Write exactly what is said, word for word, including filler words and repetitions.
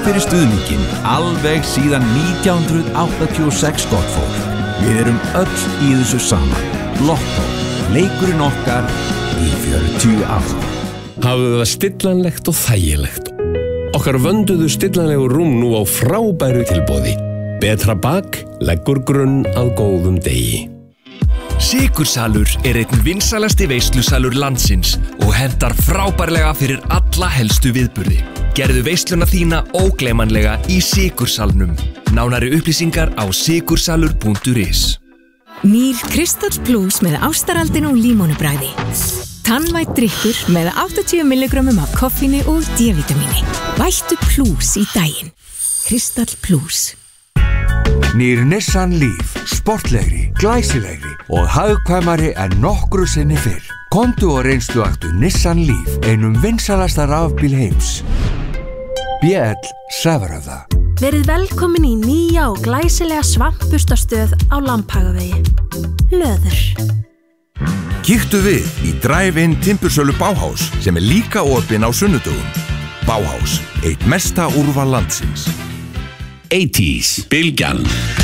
fyrir stuðninginn alveg síðan nítján hundruð áttatíu og sex gott fólk. Við erum öll í þessu saman. Lotto, leikurinn okkar í fjörutíu ár. Hafðu það stillanlegt og þægilegt. Okkar vönduðu stillanlegu rúm nú á frábæru tilboði. Betra bak leggur grunn að góðum degi. Sykursalur er einn vinsælasti veislusalur landsins og hentar frábærlega fyrir alla helstu viðburði. Gerðu veisluna þína ógleymanlega í Sykursalnum. Nánari upplýsingar á sykursalur punktur is. Nýr Kristall Plus með ástaraldinu og límónubræði. Tannvænn drykkur með áttatíu milligrömmum af koffíni og D-vitamíni. Vættu Plus í daginn. Kristall Plus. Nýr Nissan Leaf, sportlegri, glæsilegri og hagkvæmari en nokkru sinni fyrr. Komdu og reynslu aktu Nissan Leaf, einum vinsælasta rafbíl heims. B L Sefröða. Verið velkomin í nýja og glæsilega svampbustastöð á Lambhagavegi. Löður. Kíktu við í Drive-in timbursölu Bauhaus sem er líka opinn á sunnudögum. Bauhaus, eitt mesta úrval landsins. eighties, Bylgjan.